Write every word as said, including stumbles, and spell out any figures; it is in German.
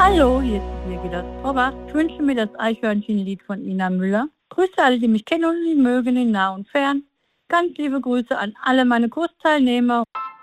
Hallo, hier ist Birgit Probach. Ich wünsche mir das Eichhörnchenlied von Ina Müller. Grüße alle, die mich kennen und sie mögen, in nah und fern. Ganz liebe Grüße an alle meine Kursteilnehmer.